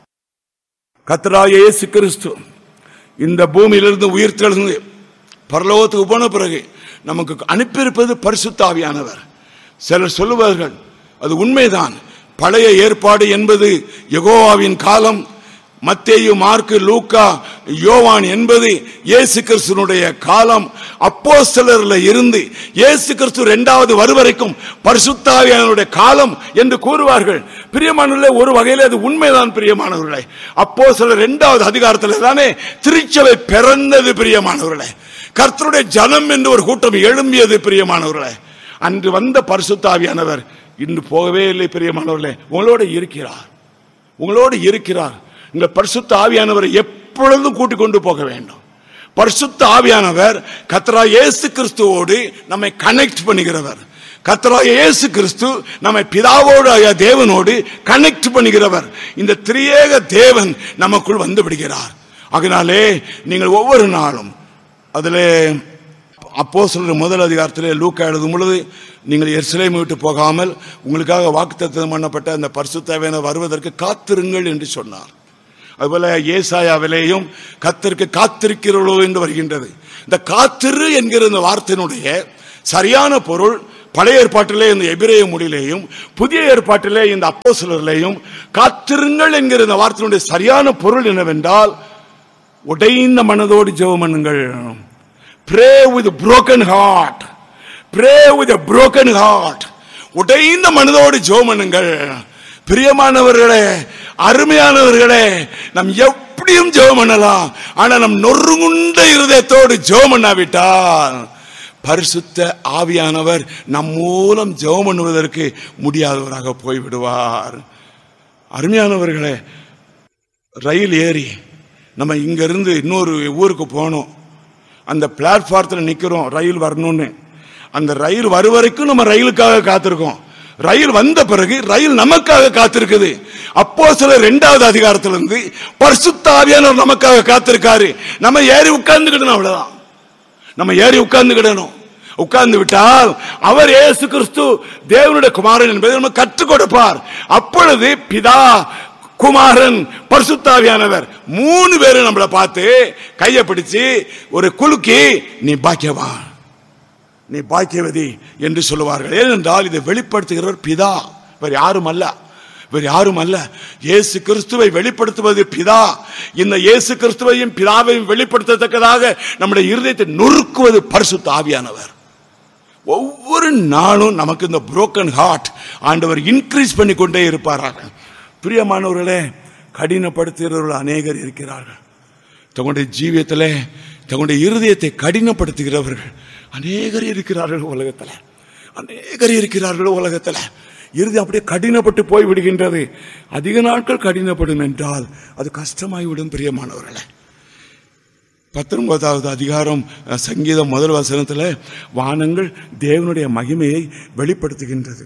கர்த்தராகிய இயேசு கிறிஸ்து இந்த பூமியிலிருந்து உயிர்த்தெழுந்து பரலோகத்துக்கு போன பிறகு நமக்கு அனுப்பியிருப்பது பரிசுத்த ஆவியானவர். சிலர் சொல்லுவார்கள், அது உண்மைதான், பழைய ஏற்பாடு என்பது யெகோவாவின் காலம், மத்தேயு, மார்க்கு, லூக்கா, யோவான் என்பது இயேசு கிறிஸ்துனுடைய காலம், அப்போஸ்தலர்ல இருந்து இயேசு கிறிஸ்து 2வது வருவரைக்கும் பரிசுத்த ஆவியானவருடைய காலம் என்று கூறுவார்கள். பிரியமானவர்களே, ஒரு வகையில் அது உண்மைதான் பிரியமானவர்களே. அப்போஸ்தலர் 2வது அதிகாரத்தில் தானே திருச்சபை பிறந்தது பிரியமானவர்களே. கர்த்தருடைய ஜனம் என்று ஒரு கூட்டம் எழும்பியது பிரியமானவர்களே. அன்று வந்த பரிசுத்த ஆவியானவர் இன்று போகவே இல்லை. பிரியமானவர்களே, உங்களோடு இருக்கிறார், உங்களோடு இருக்கிறார். இந்த பரிசுத்த ஆவியானவரை எப்பொழுதும் கூட்டிக் கொண்டு போக வேண்டும். பரிசுத்த ஆவியானவர் கர்த்தராகிய இயேசு கிறிஸ்துவோடு நம்மை கனெக்ட் பண்ணுகிறவர். கர்த்தராகிய இயேசு கிறிஸ்து நம்மை பிதாவோடு தேவனோடு கனெக்ட் பண்ணுகிறவர். இந்த திரியேக தேவன் நமக்குள் வந்து விடுகிறார். அதனாலே நீங்கள் ஒவ்வொரு நாளும் அதில் அப்போஸ்தலர் முதல் அதிகாரத்திலே லூக்கா எழுதும் பொழுது, நீங்கள் எருசலேம் விட்டு போகாமல் உங்களுக்காக வாக்குத்தத்தம் பண்ணப்பட்ட அந்த பரிசுத்த ஆவியானவர் வருவதற்கு காத்திருங்கள் என்று சொன்னார். அதுபோல ஏசாயாவிலேயும் கர்த்தருக்கு காத்திருக்கிறவர்களோ என்று வருகின்றது. இந்த காத்திரு என்கிற இந்த வார்த்தையினுடைய சரியான பொருள் பழைய ஏற்பாட்டிலே இந்த எபிரேய மொழியிலேயும் புதிய ஏற்பாட்டிலே இந்த அப்போஸ்தலரிலேயும் காத்திருங்கள் என்கிற இந்த வார்த்தையினுடைய சரியான பொருள் என்னவென்றால், உடைந்த மனதோடு ஜெபம் பண்ணுங்கள். Pray with a broken heart. Pray with a broken heart. உடைந்த மனதோடு ஜெபம் பண்ணுங்கள். பிரியமானவர்களே, அருமையானவர்களே, நாம் எப்படியும் ஜெபம் பண்ணலாம். ஆனா நம் நொறுங்குண்ட இருதயத்தோடு ஜெபம் பண்ணாவிட்டால் பரிசுத்த ஆவியானவர் நம் மூலம் ஜெபம் பண்ணுவதற்கு முடியாதவராக போய்விடுவார். அருமையானவர்களே, ரயில் ஏறி நம்ம இங்க இருந்து இன்னொரு ஊருக்கு போனோம். அந்த பிளாட்ஃபாரத்தில் நிக்கிறோம் ரயில் வரணும்னு. அந்த ரயில் வரும் வரைக்கும் நம்ம ரயிலுக்காக காத்திருக்கோம். ரயில் வந்த பிறகு ரயில் நமக்காக காத்திருக்குது. அப்போஸ்தலர் 2வது அதிகாரத்திலிருந்து பரிசுத்த ஆவியானவர் நமக்காக காத்திருக்காரு. நம்ம ஏறி உட்கார்ந்துக்கிடணும், அவ்வளவுதான். நம்ம ஏறி உட்கார்ந்துக்கிடணும். உட்கார்ந்து விட்டால் அவர் இயேசு கிறிஸ்து தேவனுடைய குமாரன் என்பதை நம்ம கற்றுக் கொடுப்பார். அப்பொழுது பிதா, குமாரன், பரிசுத்த ஆவியானவர் 3 பேரும் நம்மளை பார்த்து கையை பிடிச்சு ஒரு குலுக்கி, நீ பாக்கியவான், நீ பாக்கியவதி என்று சொல்லுவார்கள். ஏனென்றால் இதை வெளிப்படுத்துகிறவர் பிதா, வேறு யாரும் அல்ல, வேறு யாரும் அல்ல. இயேசு கிறிஸ்துவை வெளிப்படுத்துவது பிதா. இந்த இயேசு கிறிஸ்துவையும் பிதாவையும் வெளிப்படுத்தத்தக்கதாக நம்முடைய இருதயத்தை நொறுக்குவது பரிசுத்த ஆவியானவர். ஒவ்வொரு நாளும் நமக்கு இந்த புரோக்கன் ஹார்ட் ஆண்டவர் இன்க்ரீஸ் பண்ணி கொண்டே இருப்பார்கள். பிரியமானவர்களே, கடினப்படுத்துகிறவர்கள் அநேகர் இருக்கிறார்கள். தங்களுடைய ஜீவியத்தில் தங்களுடைய இருதயத்தை கடினப்படுத்துகிறவர்கள் அநேகர் இருக்கிறார்கள் உலகத்தில், அநேகர் இருக்கிறார்கள் உலகத்தில். இறுதி அப்படியே கடினப்பட்டு போய் விடுகின்றது. அதிக நாட்கள் கடினப்படும் என்றால் அது கஷ்டமாய்விடும். பிரியமானவர்களே, 19வது அதிகாரம் சங்கீதம் 1 வசனத்தில் வானங்கள் தேவனுடைய மகிமையை வெளிப்படுத்துகின்றது.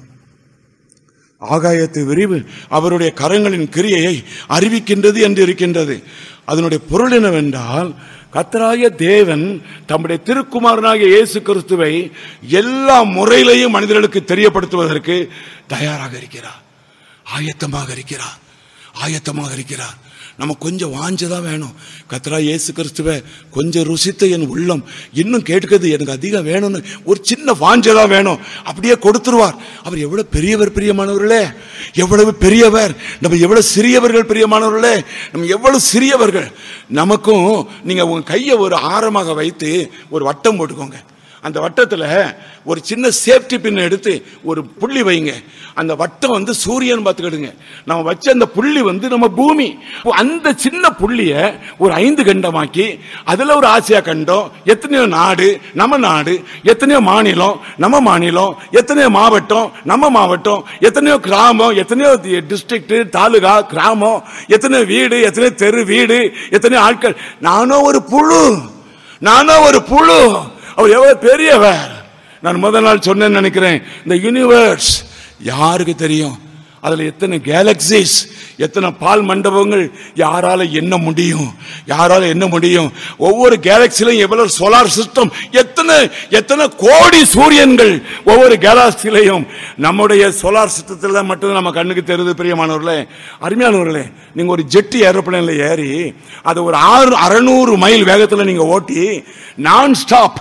ஆகாயத்து விரிவு அவருடைய கரங்களின் கிரியையை அறிவிக்கின்றது என்று இருக்கின்றது. அதனுடைய பொருள் என்னவென்றால், கர்த்தராகிய தேவன் தம்முடைய திருக்குமாரனாகிய இயேசு கிறிஸ்துவை எல்லா முறையிலையும் மனிதர்களுக்கு தெரியப்படுத்துவதற்கு தயாராக இருக்கிறார், ஆயத்தமாக இருக்கிறார், ஆயத்தமாக இருக்கிறார். நம்ம கொஞ்சம் வாஞ்சதான் வேணும். கர்த்தராகிய இயேசு கிறிஸ்துவை கொஞ்சம் ருசித்த என் உள்ளம் இன்னும் கேட்கிறது, எனக்கு அதிகம் வேணும்னு ஒரு சின்ன வாஞ்சதான் வேணும், அப்படியே கொடுத்துருவார். அவர் எவ்வளவு பெரியவர் பிரியமானவர்களே, எவ்வளவு பெரியவர். நம்ம எவ்வளவு சிறியவர்கள் பிரியமானவர்களே, நம்ம எவ்வளவு சிறியவர்கள். நமக்கும் நீங்க உங்க கையை ஒரு ஆரமாக வைத்து ஒரு வட்டம் போட்டுக்கோங்க. அந்த வட்டத்தில் ஒரு சின்ன சேஃப்டி பின் எடுத்து ஒரு புள்ளி வைங்க. அந்த வட்டம் சூரியன் பார்த்துக்கிடுங்க. நம்ம வச்ச அந்த புள்ளி நம்ம பூமி. அந்த சின்ன புள்ளிய ஒரு 5 கண்டமாக்கி அதுல ஒரு ஆசியா கண்டம், எத்தனையோ நாடு நம்ம நாடு, எத்தனையோ மாநிலம் நம்ம மாநிலம், எத்தனையோ மாவட்டம் நம்ம மாவட்டம், எத்தனையோ கிராமம், எத்தனையோ டிஸ்ட்ரிக்ட், தாலுகா, கிராமம், எத்தனையோ வீடு, எத்தனையோ தெரு வீடு, எத்தனையோ ஆட்கள். நானோ ஒரு புழு, நானோ ஒரு புழு. அவர் எவ்வளவு பெரியவர். நான் முதல் நாள் சொன்னேன்னு நினைக்கிறேன், இந்த யூனிவர்ஸ் யாருக்கு தெரியும்? அதுல எத்தனை கேலக்சிஸ், எத்தனை பால் மண்டபங்கள், யாரால என்ன முடியும்? யாரால என்ன முடியும்? ஒவ்வொரு கேலக்சிலையும் எவ்வளவு சோலார் சிஸ்டம், எத்தனை எத்தனை கோடி சூரியன்கள் ஒவ்வொரு கேலக்சிலையும். நம்முடைய சோலார் சிஸ்டத்தில் மட்டும் நம்ம கண்ணுக்கு தெரியுது. பிரியமானவர்களே, அருமையானவர்களே, நீங்க ஒரு ஜெட் ஏரோப்ளேன்ல ஏறி அது ஒரு 600 மைல் வேகத்தில் நீங்க ஓட்டி நான் ஸ்டாப்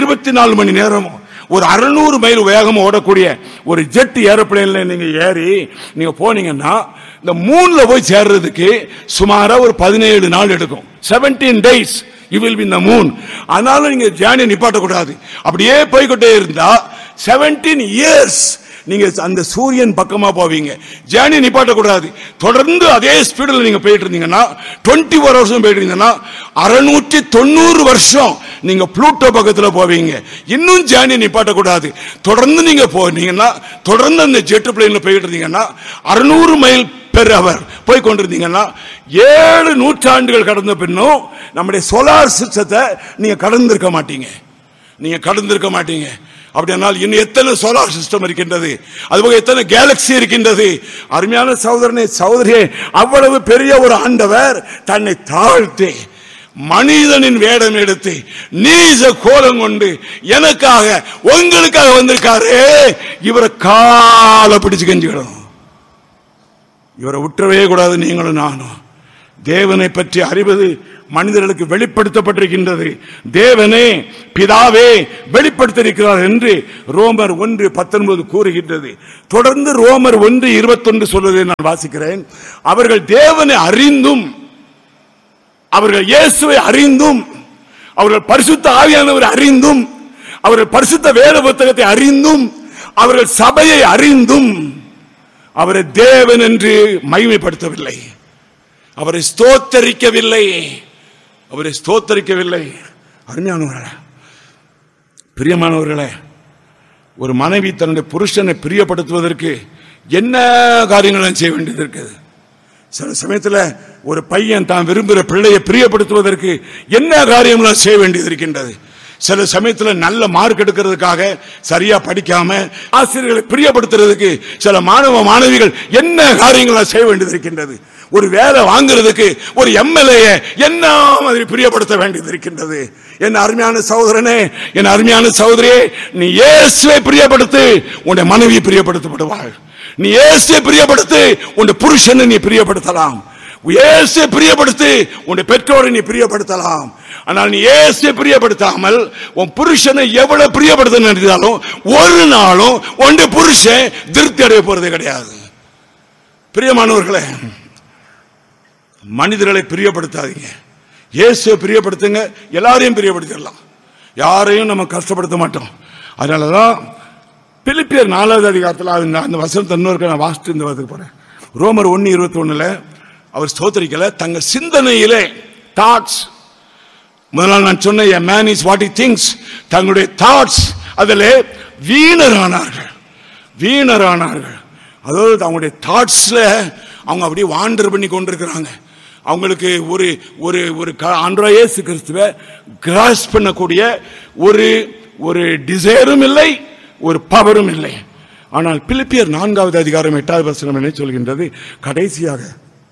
24 மணி நேரமும் ஒரு 600 மைல் வேகம் ஓடக்கூடிய ஒரு ஜெட் ஏரோப்ளேன்ல நீங்க ஏறி நீங்க போனீங்கன்னா இந்த மூன்ல போய் சேர்றதுக்கு சுமாரா ஒரு 17 நாள் எடுக்கும். 17 days you will be in the moon. ஆனாலும் நீங்க ஜேர்னி நிப்பாட்டக்கூடாது. அப்படியே போய்கிட்டே இருந்தா 17 years நீங்க அந்த சூரியன் பக்கமா போவீங்க. ஜேர்னி நிப்பாட்டக்கூடாது. தொடர்ந்து அதே ஸ்பீடில் நீங்க போயிட்டு இருந்தீங்கன்னா 24 hours போயிட்டு இருந்தீங்கன்னா 690 வருஷம் நீங்க புளூட்டோ பக்கத்துல போவீங்க. இன்னும் ஜேர்னி நிப்பாட்டக்கூடாது. தொடர்ந்து நீங்க போனீங்கன்னா, தொடர்ந்து அந்த ஜெட் பிளேன்ல போயிட்டு இருந்தீங்கன்னா 600 மைல் பெர் அவர் போய் கொண்டிருந்தீங்கன்னா 7 நூற்றாண்டுகள் கடந்த பின்னும் நம்முடைய சோலார் சிஸ்டத்தை நீங்க கடந்திருக்க மாட்டீங்க. அப்படினால் இன்னும் எத்தனை சோலார் சிஸ்டம் இருக்கின்றது, அதுபோக எத்தனை கேலக்சி இருக்கின்றது. அருமையான சகோதரனே, சகோதரியே, அவ்வளவு பெரிய ஒரு ஆண்டவர் தன்னை தாழ்த்தி மனிதனின் வேடம் எடுத்து நீச கோலம் கொண்டு எனக்காக உங்களுக்காக வந்திருக்காரு. இவரை காலை பிடிச்சு கெஞ்சிக்கணும். இவரை விட்டுறவே கூடாது. நீங்களும் நானும் தேவனை பற்றி அறிவது மனிதர்களுக்கு வெளிப்படுத்தப்பட்டிருக்கின்றது. தேவனே பிதாவே வெளிப்படுத்தியிருக்கிறார் என்று ரோமர் 1:19 கூறுகின்றது. தொடர்ந்து ரோமர் 1:21 சொல்வதை நான் வாசிக்கிறேன். அவர்கள் தேவனை அறிந்தும், அவர்கள் இயேசுவை அறிந்தும், அவர்கள் பரிசுத்த ஆவியானவரை அறிந்தும், அவர்கள் பரிசுத்த வேத புத்தகத்தை அறிந்தும், அவர்கள் சபையை அறிந்தும் அவரை தேவன் என்று மகிமைப்படுத்தவில்லை, அவரை ஸ்தோத்தரிக்கவில்லை. அருமையானவர்களே, பிரியமானவர்களே, ஒரு மனைவி தன்னுடைய புருஷனை பிரியப்படுத்துவதற்கு என்ன காரியங்கள் செய்ய வேண்டியது இருக்குது? சில சமயத்தில் ஒரு பையன் தான் விரும்புகிற பிள்ளையை பிரியப்படுத்துவதற்கு என்ன காரியங்கள் செய்ய வேண்டியது இருக்கின்றது? சில சமயத்தில் நல்ல மார்க் எடுக்கிறதுக்காக சரியா படிக்காம ஆசிரியர்களை பிரியப்படுத்துறதுக்கு சில மாணவ மாணவிகள் என்ன காரியங்களை செய்ய வேண்டியது இருக்கின்றது? ஒரு வேலை வாங்குறதுக்கு ஒரு எம்எல்ஏ என்ன மாதிரி பிரியப்படுத்த வேண்டியது இருக்கின்றது? என் அருமையான சகோதரனே, என் அருமையான சகோதரியே, நீ இயேசுவை பிரியப்படுத்து, உன்னுடைய மனைவி பிரியப்படுத்தப்படுவாள். நீ இயேசுவை பிரியப்படுத்து, உன்னுடைய புருஷனை நீ பிரியப்படுத்தலாம். இயேசுவை பிரியப்படுத்து, உன்னுடைய பெற்றோரை நீ பிரியப்படுத்தலாம். ஆனால் நீ இயேசுவை பிரியப்படுத்தாமல் உன் புருஷனை எவ்வளவு பிரியப்படுத்த நினைத்தாலும் ஒரு நாளும் உன்னுடைய புருஷன் திருப்தி அடைய போறதே கிடையாது. பிரியமானவர்களே, மனிதர்களை பிரியப்படுத்தாதீங்க, இயேசுவை பிரியப்படுத்துங்க. எல்லாரையும் பிரியப்படுத்திடலாம், யாரையும் நம்ம கஷ்டப்படுத்த மாட்டோம். அதனாலதான் பிலிப்பியர் 4வது அதிகாரத்தில் அந்த வசனத்தை இன்னொரு நான் வாசித்து இந்த வசனத்துக்கு போறேன். ரோமர் 1:21 அவர் ஸ்தோத்திரிக்கல, தங்கள் சிந்தனையிலே தாட்ஸ், முதல்ல நான் சொன்ன a man is what he thinks, தங்களுடைய தாட்ஸ் அதில் வீணரானார்கள். அதாவது அவங்களுடைய தாட்ஸ்ல அவங்க அப்படியே வாண்டர் பண்ணி கொண்டிருக்கிறாங்க. அவங்களுக்கு ஒரு ஒரு ஒரு ஆண்டவராகிய இயேசு கிறிஸ்துவை கிராஸ்ப் பண்ணக்கூடிய ஒரு டிசைரும் இல்லை, ஒரு பவரும் இல்லை. ஆனால் பிலிப்பியர் 4வது அதிகாரம் 8வது வசனம் என்ன சொல்கின்றது? கடைசியாக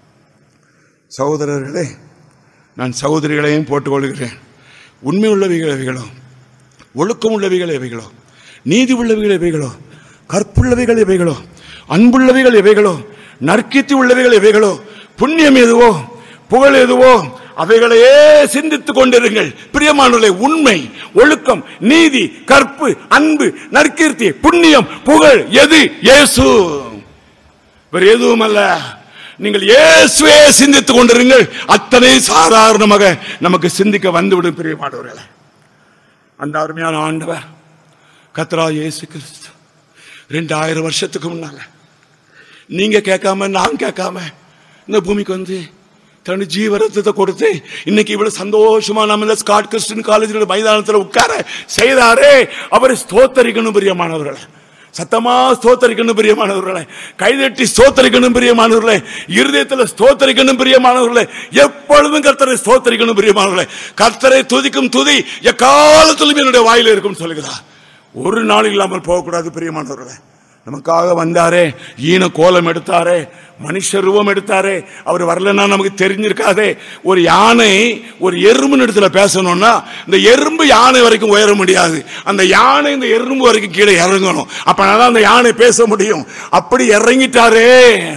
சகோதரர்களே, நான் சகோதரிகளையும் போட்டுக் கொள்கிறேன், உண்மை உள்ளவைகள் எவைகளோ, ஒழுக்கம் உள்ளவைகள் எவைகளோ, நீதி உள்ளவைகள் எவைகளோ, கற்புள்ளவைகள் எவைகளோ, அன்புள்ளவைகள் எவைகளோ, நற்கீர்த்தி உள்ளவைகள் எவைகளோ, புண்ணியம் எதுவோ, புகழ் எதுவோ, அவைகளையே சிந்தித்துக் கொண்டிருங்கள். பிரியமானவர்களே, உண்மை, ஒழுக்கம், நீதி, கற்பு, அன்பு, நற்கீர்த்தி, புண்ணியம், புகழ் எது? இயேசு, வேறு எதுவும் அல்ல. நீங்கள் இயேசுவே சிந்தித்துக் கொண்டிருங்கள். அத்தனை சாதாரணமாக நமக்கு சிந்திக்க வந்துவிடும். பிரியமானவர்களே, அந்த அருமையான ஆண்டவர் கர்த்தராகிய இயேசு கிறிஸ்து 2000 வருஷத்துக்கு முன்னால நீங்க கேட்காம நான் கேட்காம இந்த பூமிக்கு வந்து தன் ஜீவரத்தை கொடுத்து இன்னைக்கு இவ்வளவு சந்தோஷமா நம்ம ஸ்காட் கிறிஸ்டியன் காலேஜ் மைதானத்தில் உட்கார செய்தாரே, அவரை ஸ்தோத்தரிக்கணும். பிரியமானவர்களே, சத்தமா ஸ்தோத்தரிக்கணும். பிரியமானவர்களே, கைதட்டி ஸ்தோத்தரிக்கணும். பிரியமானவர்களே, இருதயத்தில் ஸ்தோத்தரிக்கணும். பிரியமானவர்களே, எப்பொழுதும் கர்த்தரை ஸ்தோத்தரிக்கணும். பிரியமானவர்களே, கர்த்தரை துதிக்கும் துதி எக்காலத்திலும் என்னுடைய வாயில இருக்கும் சொல்லுகிறார். ஒரு நாள் இல்லாமல் போகக்கூடாது. பிரியமானவர்களே, நமக்காக வந்தாரே, ஈன கோலம் எடுத்தாரே, மனுஷ ரூபம் எடுத்தாரே, அவர் வரலன்னா நமக்கு தெரிஞ்சிருக்காதே. ஒரு யானை ஒரு எறும்பு இடத்துல பேசணும்னா இந்த எறும்பு யானை வரைக்கும் உயர முடியாது, அந்த யானை இந்த எறும்பு வரைக்கும் கீழே இறங்கணும், அப்பதான் அந்த யானை பேச முடியும். அப்படி இறங்கிட்டாரே,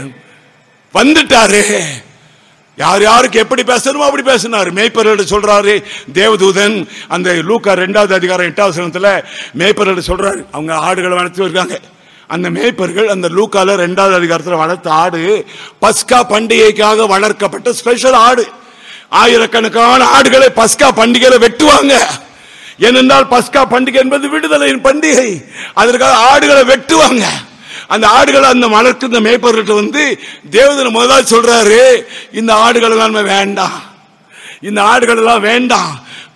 வந்துட்டாரே, யார் யாருக்கு எப்படி பேசணுமோ அப்படி பேசினார். மேய்ப்பர்கள் சொல்றாரு தேவதூதன், அந்த லூக்கா 2வது அதிகாரம் 8வது வசனத்துல மேய்ப்பர்கள் சொல்றாரு, அவங்க ஆடுகளை வளர்த்து இருக்காங்க. அந்த மேய்ப்பர்கள் அந்த லூக்கால 2வது அதிகாரத்தில் வளர்த்த ஆடு பஸ்கா பண்டிகைக்காக வளர்க்கப்பட்ட ஸ்பெஷல் ஆடு. ஆயிரக்கணக்கான ஆடுகளை பஸ்கா பண்டிகையில வெட்டுவாங்க. ஏனென்றால் பஸ்கா பண்டிகை என்பது விடுதலையின் பண்டிகை, அதற்காக ஆடுகளை வெட்டுவாங்க. அந்த ஆடுகளை அந்த வளர்க்கிற மேய்ப்பர்கிட்ட வந்து தேவதூதன் முதலாவது சொல்றாரு, இந்த ஆடுகள் எல்லாம் வேண்டாம், இந்த ஆடுகள் எல்லாம் வேண்டாம்,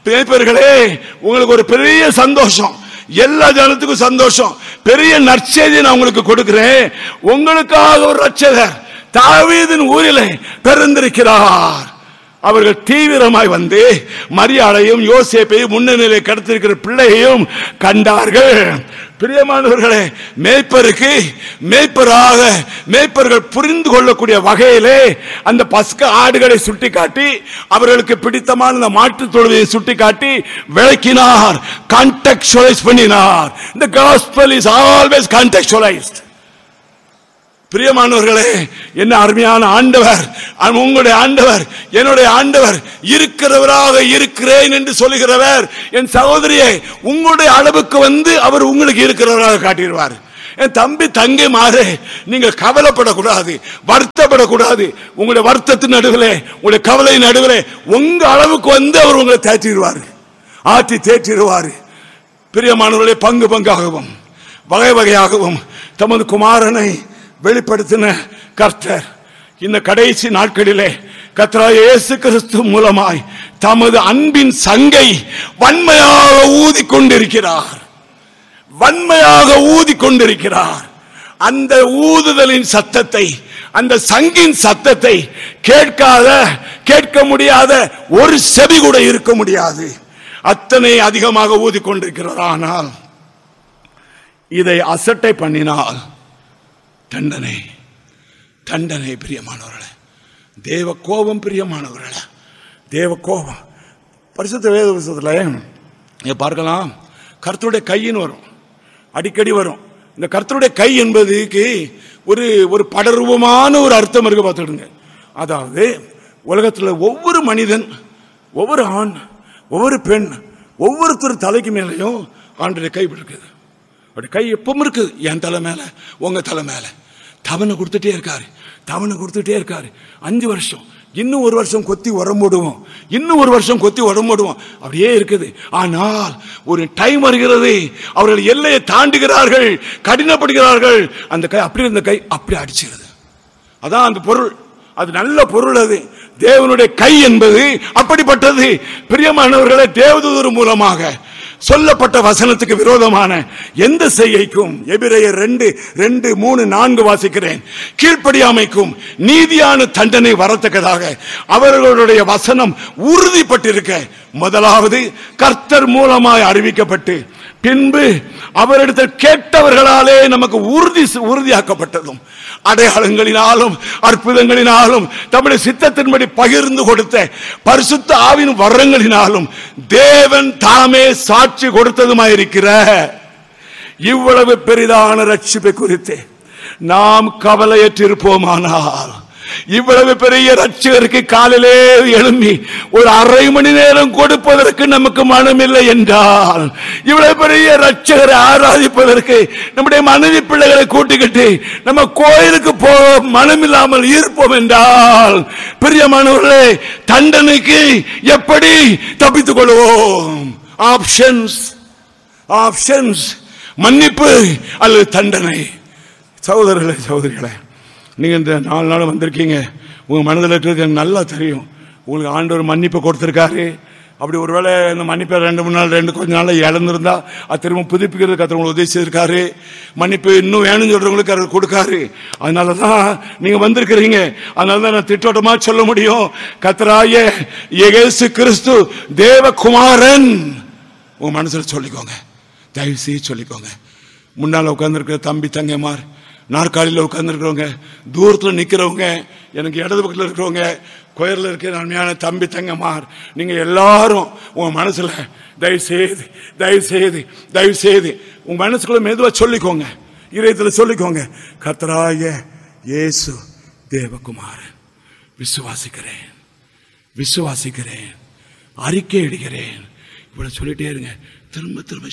மேய்ப்பர்களே, உங்களுக்கு ஒரு பெரிய சந்தோஷம், எல்லா ஜனத்துக்கும் சந்தோஷம். பெரிய நற்செய்தியை நான் உங்களுக்கு கொடுக்கிறேன். உங்களுக்காக ஒரு இரட்சகர் தாவீதின் ஊரிலே பிறந்திருக்கிறார். அவர்கள் தீவிரமாய் வந்து மரியாதையும் யோசேப்பையும் முன்னணியிலே கடத்திருக்கிற பிள்ளையையும் கண்டார்கள். பிரியமானவர்களே, மேய்ப்பருக்கு மேய்ப்பராக மேய்ப்பர்கள் புரிந்து கொள்ளக்கூடிய வகையிலே அந்த பஸ்கா ஆடுகளை சுட்டிக்காட்டி அவர்களுக்கு பிடித்தமான அந்த மாட்டுத் தொழுவையை சுட்டிக்காட்டி விளக்கினார், கான்டெக்சுவலைஸ் பண்ணினார். The gospel is always contextualized. பிரியமானவர்களே, என்ன அருமையான ஆண்டவர்! உங்களுடைய ஆண்டவர், என்னுடைய ஆண்டவர் இருக்கிறவராக இருக்கிறேன் என்று சொல்லுகிறவர். என் சகோதரியே, உங்களுடைய அளவுக்கு வந்து அவர் உங்களுக்கு இருக்கிறவராக காட்டிடுவார். என் தம்பி தங்கை மாறு, நீங்க கவலைப்படக்கூடாது, வருத்தப்படக்கூடாது. உங்களுடைய வருத்தத்தின் நடுவில், உங்களுடைய கவலை நடுவில் உங்க அளவுக்கு வந்து அவர் உங்களை தேற்றிடுவார், ஆற்றி தேற்றிடுவார். பிரியமானவர்களே, பங்கு பங்காகவும் வகை வகையாகவும் தமது குமாரனை வெளிப்படுத்தின கர்த்தர் இந்த கடைசி நாட்களிலே கர்த்தராகிய இயேசு கிறிஸ்து மூலமாய் தமது அன்பின் சங்கை வன்மையாக ஊதிக்கொண்டிருக்கிறார், வன்மையாக ஊதிக்கொண்டிருக்கிறார். அந்த ஊதுதலின் சத்தத்தை, அந்த சங்கின் சத்தத்தை கேட்க முடியாத ஒரு செவி கூட இருக்க முடியாது. அத்தனை அதிகமாக ஊதிக்கொண்டிருக்கிறார். ஆனால் இதை அசட்டை பண்ணினால் தண்டனை, தண்டனை. பிரியமானவர்களே, தேவ கோபம். பிரியமானவர்களே, தேவ கோபம். பரிசுத்த வேத புத்தகத்தில் பார்க்கலாம், கர்த்தருடைய கையின்னு வரும், அடிக்கடி வரும். இந்த கர்த்தருடைய கை என்பதுக்கு ஒரு படரூபமான ஒரு அர்த்தம் இருக்கு, பார்த்துடுங்க. அதாவது உலகத்தில் ஒவ்வொரு மனிதன், ஒவ்வொரு ஆண், ஒவ்வொரு பெண், ஒவ்வொருத்தர் தலைக்கு மேலேயும் ஆண்டுடைய கை இருக்குது. அப்படி கை எப்பவும் இருக்குது, என் தலை மேல, உங்க தலை மேல. தவணை கொடுத்துட்டே இருக்காரு, தவணை கொடுத்துட்டே இருக்காரு. 5 வருஷம், இன்னும் 1 வருஷம் கொத்தி உடம்போடுவோம், இன்னும் 1 வருஷம் கொத்தி உடம்போடுவோம், அப்படியே இருக்குது. ஆனால் ஒரு டைம் வருகிறது, அவர்கள் எல்லையை தாண்டுகிறார்கள், கடினப்படுகிறார்கள். அந்த கை அப்படி இருந்த கை அப்படி அடிச்சுகிறது. அதான் அந்த பொருள், அது நல்ல பொருள். அது தேவனுடைய கை என்பது அப்படிப்பட்டது. பிரியமானவர்களே, தேவதூதர் மூலமாக சொல்லப்பட்ட வசனத்துக்கு விரோதமான எந்த செய்கைக்கும், எபிரேயர் 2:2-3-4 வாசிக்கிறேன், கீழ்ப்படியாமைக்கும் நீதியான தண்டனை வரத்தக்கதாக அவர்களுடைய வசனம் உறுதிப்பட்டிருக்க முதலாவது கர்த்தர் மூலமாய் அறிவிக்கப்பட்டு பின்பு அவரிடத்தில் கேட்டவர்களாலே நமக்கு உறுதியாக்கப்பட்டதும் அடையாளங்களினாலும் அற்புதங்களினாலும் தம்முடைய சித்தத்தின்படி பகிர்ந்து கொடுத்த பரிசுத்த ஆவின் வரங்களினாலும் தேவன் தாமே சாட்சி கொடுத்ததுமாயிருக்கிற இவ்வளவு பெரிதான ரட்சிப்பை குறித்து நாம் கவலையற்றிருப்போமானால், இவ்வளவு பெரிய ரட்சகருக்கு காலிலே எழும்பி ஒரு அரை மணி நேரம் கொடுப்பதற்கு நமக்கு மனமில்லை என்றால், இவ்வளவு பெரிய ரட்சகரை ஆராதிப்பதற்கு நம்முடைய மனைவி பிள்ளைகளை கூட்டிக்கிட்டு நம்ம கோயிலுக்கு போக மனமில்லாமல் இருப்போம் என்றால், பிரியமானவர்களே, தண்டனைக்கு எப்படி தப்பித்துக் கொள்வோம்? ஆப்ஷன்ஸ், ஆப்ஷன்ஸ், மன்னிப்பு அல்லது தண்டனை. சகோதரர்களே, சகோதரிகளே, நீங்கள் இந்த 4 நாள் வந்திருக்கீங்க, உங்கள் மனதில் இருக்கிறது எனக்கு நல்லா தெரியும். உங்களுக்கு ஆண்டவர் மன்னிப்பு கொடுத்துருக்காரு. அப்படி ஒருவேளை இந்த மன்னிப்பை 2-3 நாள் கொஞ்ச நாள் இழந்திருந்தா அது திரும்ப புதுப்பிக்கிறதுக்கு கர்த்தர் உதவி செய்திருக்காரு. மன்னிப்பு இன்னும் வேணும்னு சொல்றவங்களுக்கு அவர் கொடுக்காரு. அதனால தான் நீங்கள் வந்திருக்கிறீங்க. அதனால தான் நான் திட்டோட்டமாக சொல்ல முடியும், கர்த்தராகிய இயேசு கிறிஸ்து தேவகுமாரன். உங்கள் மனசில் சொல்லிக்கோங்க, தயவு செய்து சொல்லிக்கோங்க. முன்னால் உட்கார்ந்துருக்கிற தம்பி தங்கைமார், நாற்காலியில் உட்கார்ந்துருக்கிறவங்க, தூரத்தில் நிற்கிறவங்க, எனக்கு இடது பக்கத்தில் இருக்கிறவங்க, கோயிலில் இருக்கிற நன்மையான தம்பி தங்கமார், நீங்கள் எல்லாரும் உங்கள் மனசில் தயவு செய்து உங்கள் மனசுக்குள்ள மெதுவாக சொல்லிக்கோங்க, இதயத்தில் சொல்லிக்கோங்க, கர்த்தராகிய இயேசு தேவகுமாரன், விசுவாசிக்கிறேன், அறிக்கை இடுகிறேன். இவ்வளவு சொல்லிட்டே இருங்க. திரும்ப திரும்ப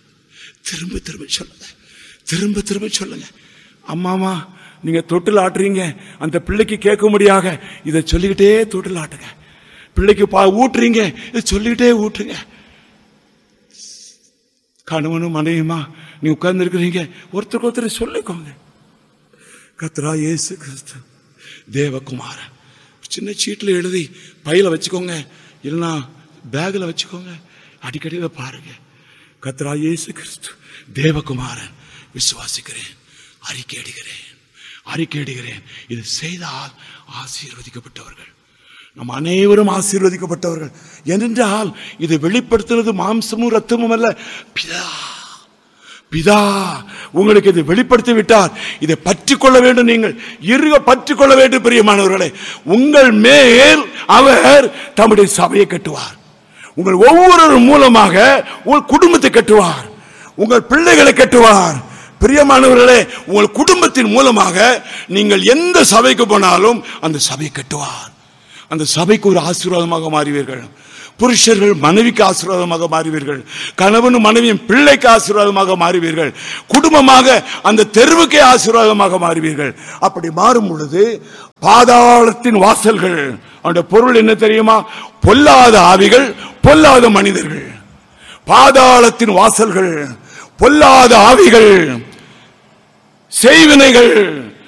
சொல்லுங்க. அம்மாமா, நீங்க தொட்டில் ஆட்டுறீங்க, அந்த பிள்ளைக்கு கேட்க முடியாத இதை சொல்லிக்கிட்டே தொட்டில் ஆட்டுங்க. பிள்ளைக்கு ஊட்டுறீங்க, இதை சொல்லிக்கிட்டே ஊட்டுங்க. கணவனும் மனைவியுமா நீ உட்கார்ந்து இருக்கிறீங்க, ஒருத்தருக்கு ஒருத்தர் சொல்லிக்கோங்க, கர்த்தராகிய இயேசு கிறிஸ்து தேவகுமாரன். சின்ன சீட்டில் எழுதி பையில வச்சுக்கோங்க, இல்லைன்னா பேக்ல வச்சுக்கோங்க, அடிக்கடி இதை பாருங்க. கர்த்தராகிய இயேசு கிறிஸ்து தேவகுமாரன், விசுவாசிக்கிறேன், அறிக்கையிடுகிறேன். இது செய்தால் ஆசீர்வதிக்கப்பட்டவர்கள். நம் அனைவரும் ஆசீர்வதிக்கப்பட்டவர்கள். ஏனென்றால் இதை வெளிப்படுத்துவது மாம்சமும் ரத்தமும் அல்ல, பிதா உங்களுக்கு இதை வெளிப்படுத்தி விட்டார். இதை பற்றிக்கொள்ள வேண்டும், நீங்கள் இறுக பற்றிக்கொள்ள வேண்டும். பிரியமானவர்களே, உங்கள் மேல் அவர் தம்முடைய சபையை கட்டுவார். உங்கள் ஒவ்வொரு மூலமாக உங்கள் குடும்பத்தை கட்டுவார், உங்கள் பிள்ளைகளை கட்டுவார். பிரியமானவர்களே, உங்கள் குடும்பத்தின் மூலமாக நீங்கள் எந்த சபைக்கு போனாலும் அந்த சபையை கட்டுவார். அந்த சபைக்கு ஒரு ஆசீர்வாதமாக மாறுவீர்கள். புருஷர்கள் மனைவிக்கு ஆசீர்வாதமாக மாறுவீர்கள். கணவனும் மனைவியும் பிள்ளைக்கு ஆசீர்வாதமாக மாறுவீர்கள். குடும்பமாக அந்த தெருவுக்கே ஆசீர்வாதமாக மாறுவீர்கள். அப்படி மாறும் பொழுது பாதாளத்தின் வாசல்கள், அவனுடைய பொருள் என்ன தெரியுமா? பொல்லாத ஆவிகள், பொல்லாத மனிதர்கள். பாதாளத்தின் வாசல்கள், பொல்லாத ஆவிகள், செய்வினைகள்,